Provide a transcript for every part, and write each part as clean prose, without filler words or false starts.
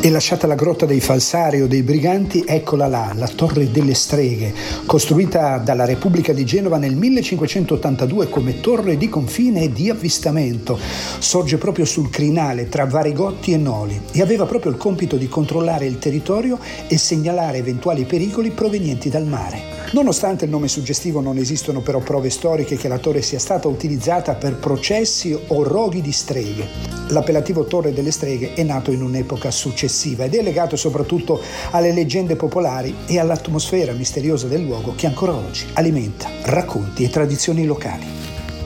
E lasciata la grotta dei falsari o dei briganti, eccola là, la Torre delle Streghe, costruita dalla Repubblica di Genova nel 1582 come torre di confine e di avvistamento. Sorge proprio sul crinale tra Varigotti e Noli e aveva proprio il compito di controllare il territorio e segnalare eventuali pericoli provenienti dal mare. Nonostante il nome suggestivo, non esistono però prove storiche che la torre sia stata utilizzata per processi o roghi di streghe. L'appellativo Torre delle Streghe è nato in un'epoca successiva ed è legato soprattutto alle leggende popolari e all'atmosfera misteriosa del luogo che ancora oggi alimenta racconti e tradizioni locali.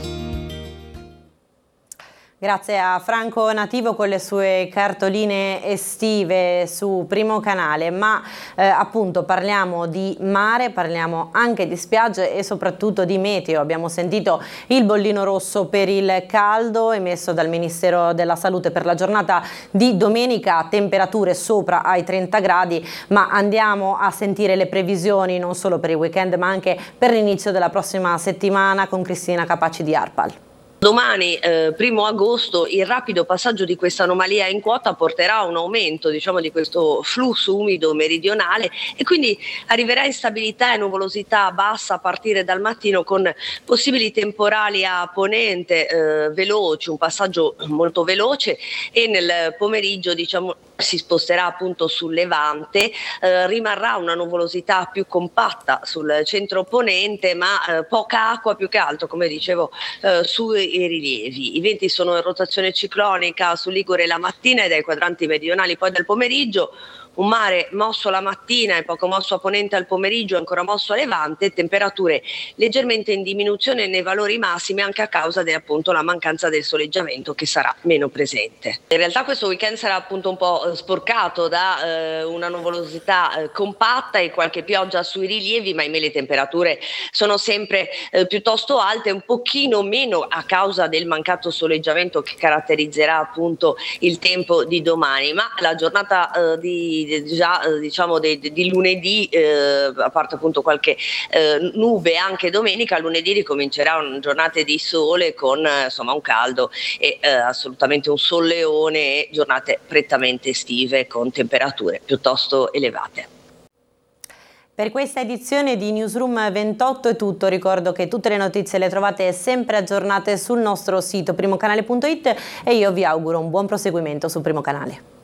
Grazie a Franco Nativo con le sue cartoline estive su Primo Canale, ma appunto parliamo di mare, parliamo anche di spiagge e soprattutto di meteo. Abbiamo sentito il bollino rosso per il caldo emesso dal Ministero della Salute per la giornata di domenica, temperature sopra ai 30 gradi, ma andiamo a sentire le previsioni non solo per il weekend ma anche per l'inizio della prossima settimana con Cristina Capaci di ARPAL. Domani, 1° agosto, il rapido passaggio di questa anomalia in quota porterà a un aumento, diciamo, di questo flusso umido meridionale e quindi arriverà instabilità e nuvolosità bassa a partire dal mattino con possibili temporali a ponente veloci, un passaggio molto veloce e nel pomeriggio, diciamo, si sposterà appunto sul levante, rimarrà una nuvolosità più compatta sul centro ponente ma poca acqua più che altro, come dicevo, sui rilievi. I venti sono in rotazione ciclonica su Ligure la mattina e dai quadranti meridionali poi dal pomeriggio. Un mare mosso la mattina e poco mosso a ponente al pomeriggio, ancora mosso a levante, temperature leggermente in diminuzione nei valori massimi anche a causa appunto la mancanza del soleggiamento che sarà meno presente. In realtà questo weekend sarà appunto un po' sporcato da una nuvolosità compatta e qualche pioggia sui rilievi, ma ahimè le temperature sono sempre piuttosto alte, un pochino meno a causa del mancato soleggiamento che caratterizzerà appunto il tempo di domani, ma la giornata di lunedì, a parte appunto qualche nube anche domenica, lunedì ricomincerà una giornata di sole con insomma un caldo e assolutamente un solleone e giornate prettamente estive con temperature piuttosto elevate. Per questa edizione di Newsroom 28 è tutto. Ricordo che tutte le notizie le trovate sempre aggiornate sul nostro sito primocanale.it e io vi auguro un buon proseguimento su Primo Canale.